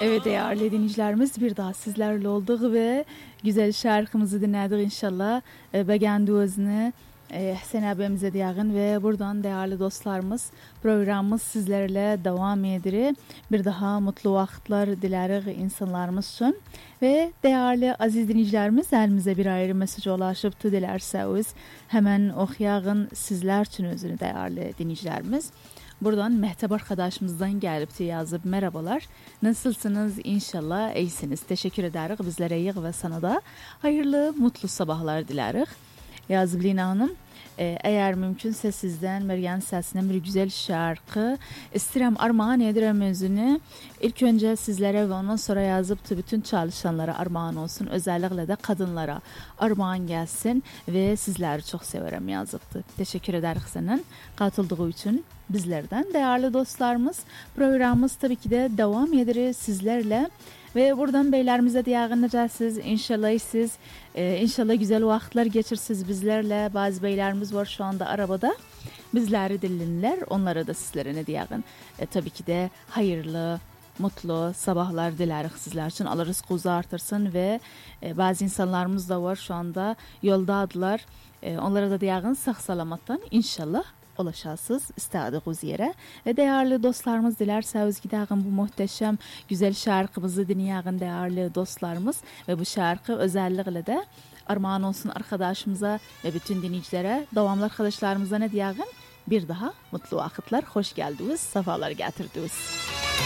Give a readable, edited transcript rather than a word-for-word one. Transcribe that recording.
Evet değerli dinleyicilerimiz, bir daha sizlerle olduk ve güzel şarkımızı dinledik inşallah. Beğendiğinizi Hüseyin abimize diyağın ve buradan değerli dostlarımız programımız sizlerle devam edir. Bir daha mutlu vakitler dileriz insanlarımız için. Ve değerli aziz dinleyicilerimiz, elimize bir ayrı mesaj ulaşıptı, dilerseniz hemen okuyağın sizler için özünü değerli dinleyicilerimiz. Buradan Mehtap arkadaşımızdan gelip yazıp merhabalar. Nasılsınız? İnşallah iyisiniz. Teşekkür ederiz. Bizlere iyi ve sana da hayırlı, mutlu sabahlar dileriz. Yazıp Lina Hanım, eğer mümkünse sizden Meryem sesinden bir güzel şarkı istirem armağan edirem özünü. İlk önce sizlere ve ondan sonra yazıp da bütün çalışanlara armağan olsun. Özellikle de kadınlara armağan gelsin ve sizleri çok severim yazıptı. Teşekkür ederiz senin katıldığı için bizlerden. Değerli dostlarımız, programımız tabii ki de devam ederiz sizlerle. Ve buradan beylerimize diyağınacağız. İnşallah siz inşallah güzel vakitler geçirsiniz bizlerle. Bazı beylerimiz var şu anda arabada. Bizleri dinlerler. Onlara da sizlere ne diyağın. Tabii ki de hayırlı, mutlu sabahlar dileriz sizler için. Allah rızkınızı artırsın ve bazı insanlarımız da var şu anda yoldadırlar. Onlara da diyağın sağ salamattan inşallah ulaşasız istediğiniz yere. Ve değerli dostlarımız, dilerseniz gidelim bu muhteşem güzel şarkımızı dinleyelim değerli dostlarımız. Ve bu şarkı özellikle de armağan olsun arkadaşımıza ve bütün dinleyicilere, devamlı arkadaşlarımıza ne diyelim? Bir daha mutlu vakitler, hoş geldiniz, sefalar getirdiniz.